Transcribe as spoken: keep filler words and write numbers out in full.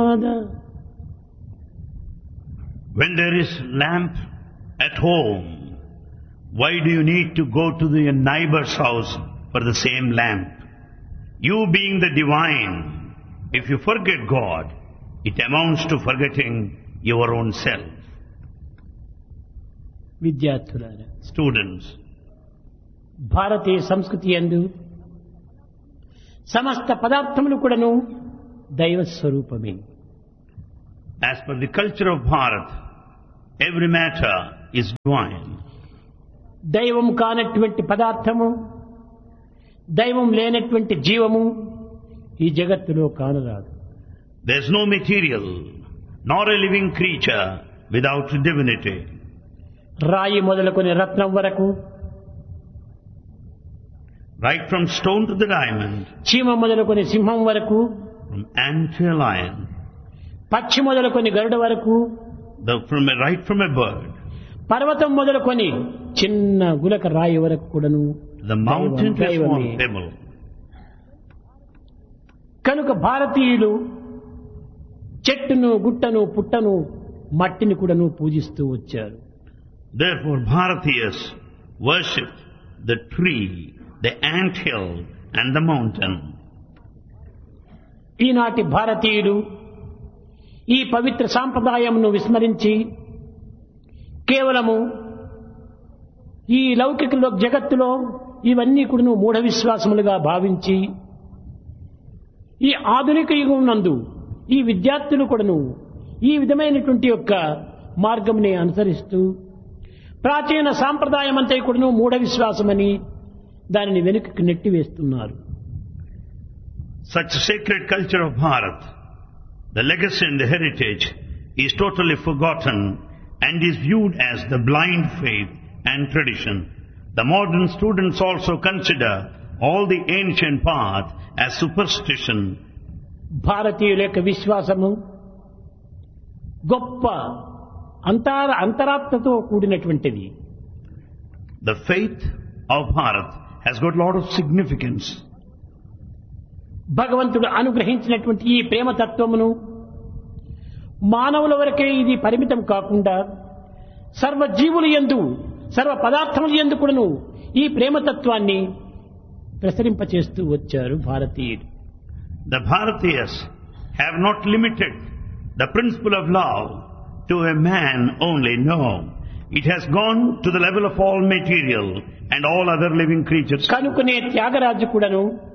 Nada. When there is lamp at home, why do you need to go to the neighbor's house for the same lamp? You being the divine, if you forget God, it amounts to forgetting your own self. విద్యార్థులారా, Students, భారతీయ సంస్కృతి యందు సమస్త పదార్థములు కూడాను దైవ స్వరూపమే. as per the culture of Bharat, every matter is divine. దైవం కానటువంటి పదార్థము, దైవం లేనటువంటి జీవము ఈ జగత్తులో కానరాదు. There is no material, nor a living creature without divinity. రాయి మొదలుకొని రత్నం వరకు, Right from stone to the diamond, చీమ మొదలుకొని సింహం వరకు, from ant to a lion, పక్షి మొదలుకొని గరుడ వరకు, the, from a, right from a bird, పర్వతం మొదలుకొని చిన్న గులక రాయి వరకు కూడాను the mountain to a small దైవమే. pebble. కనుక భారతీయులు చెట్టును, గుట్టను, పుట్టను, మట్టిని కూడాను పూజిస్తూ వచ్చారు. Therefore, Bharatiyas worship the tree, the ant hill and the mountain. ఈనాటి భారతీయులు ఈ పవిత్ర సాంప్రదాయమును విస్మరించి కేవలము ఈ లౌకిక లో- జగత్తులో ఇవన్నీ కూడాను మూఢ విశ్వాసములుగా భావించి ఈ ఆధునిక యుగం నందు ఈ విద్యార్థులు కూడాను ఈ విధమైనటువంటి యొక్క మార్గంని అనుసరిస్తూ ప్రాచీన సాంప్రదాయం అంతా కూడాను మూఢ విశ్వాసమని దానిని వెనుకకు నెట్టివేస్తున్నారు. Such sacred culture of Bharat, the legacy and the heritage, is totally forgotten and is viewed as the blind faith and tradition. The modern students also consider all the ancient path as superstition. భారతీయుల యొక్క విశ్వాసము గొప్ప అంతర అంతరాత్మతో కూడినటువంటిది. The faith of Bharat has got a lot of significance. భగవంతుడు అనుగ్రహించినటువంటి ఈ ప్రేమ తత్వమును మానవుల వరకే ఇది పరిమితం కాకుండా సర్వ జీవుల యందు, సర్వ పదార్థముల యందు కూడాను ఈ ప్రేమతత్వాన్ని ప్రసరింపచేస్తూ వచ్చారు భారతీయులు. The Bharatiyas have not limited the principle of love to a man only. No. It has gone to the level of all material and all other living creatures. కనుకనే త్యాగరాజు కూడాను